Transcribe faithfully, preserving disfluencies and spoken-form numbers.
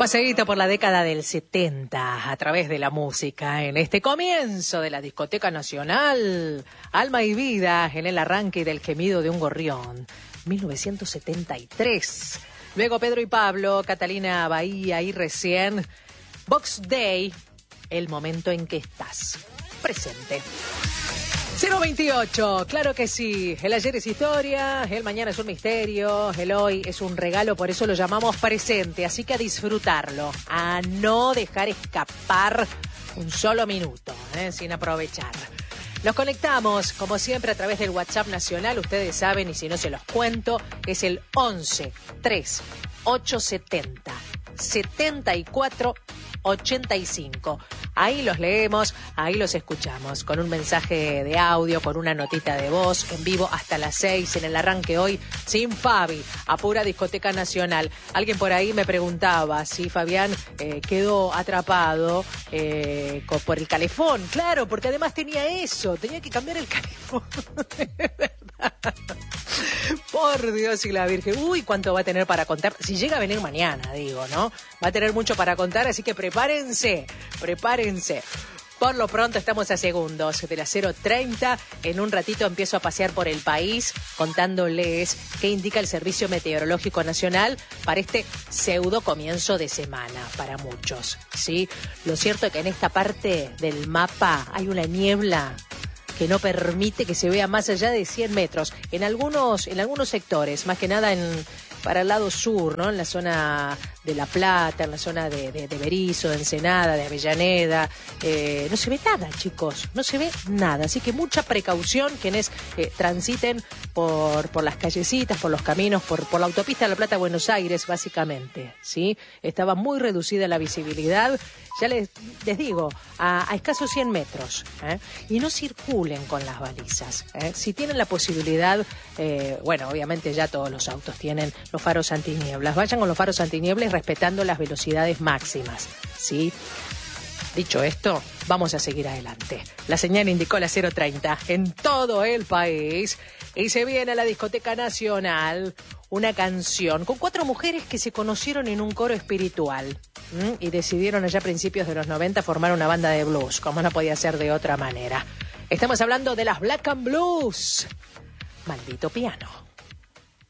Paseíto por la década del setenta a través de la música en este comienzo de la discoteca nacional. Alma y vida en el arranque del gemido de un gorrión. mil novecientos setenta y tres. Luego Pedro y Pablo, Catalina Bahía y recién Box Day, el momento en que estás presente. cero veintiocho, claro que sí. El ayer es historia, el mañana es un misterio, el hoy es un regalo, por eso lo llamamos presente. Así que a disfrutarlo, a no dejar escapar un solo minuto, ¿eh? sin aprovechar. Nos conectamos, como siempre, a través del WhatsApp nacional. Ustedes saben, y si no se los cuento, es el once tres ocho setenta setenta y cuatro ochenta y cinco. Ahí los leemos, ahí los escuchamos, con un mensaje de audio, con una notita de voz, en vivo hasta las seis, en el arranque hoy, sin Fabi, a pura discoteca nacional. Alguien por ahí me preguntaba si Fabián eh, quedó atrapado eh, con, por el calefón. Claro, porque además tenía eso, tenía que cambiar el calefón. Por Dios y la Virgen. Uy, cuánto va a tener para contar. Si llega a venir mañana, digo, ¿no? Va a tener mucho para contar, así que prepárense, prepárense. Por lo pronto estamos a segundos de las cero treinta. En un ratito empiezo a pasear por el país contándoles qué indica el Servicio Meteorológico Nacional para este pseudo comienzo de semana para muchos, ¿sí? Lo cierto es que en esta parte del mapa hay una niebla que no permite que se vea más allá de cien metros. En algunos, en algunos sectores, más que nada en, para el lado sur, ¿no? En la zona de La Plata, en la zona de, de, de Berisso, de Ensenada, de Avellaneda. Eh, no se ve nada, chicos, no se ve nada. Así que mucha precaución quienes eh, transiten por, por las callecitas, por los caminos, por, por la autopista de La Plata-Buenos Aires, básicamente, ¿sí? Estaba muy reducida la visibilidad. Ya les, les digo, a, a escasos cien metros, ¿eh? Y no circulen con las balizas, ¿eh? Si tienen la posibilidad, eh, bueno, obviamente ya todos los autos tienen los faros antinieblas. Vayan con los faros antinieblas respetando las velocidades máximas, ¿sí? Dicho esto, vamos a seguir adelante. La señal indicó la cero treinta en todo el país y se viene a la discoteca nacional una canción con cuatro mujeres que se conocieron en un coro espiritual ¿m? y decidieron allá a principios de los noventa formar una banda de blues, como no podía ser de otra manera. Estamos hablando de las Black and Blues. Maldito piano.